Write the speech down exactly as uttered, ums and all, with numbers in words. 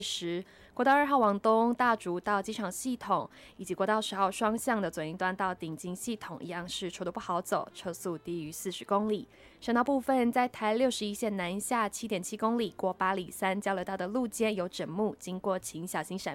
时，国道二号往东大竹到机场系统，以及国道十号双向的左营端到顶金系统一样是车都不好走，车速低于四十公里。省道部分，在台六十一线南下七点七公里过八里三交流道的路肩有枕木，经过请小心闪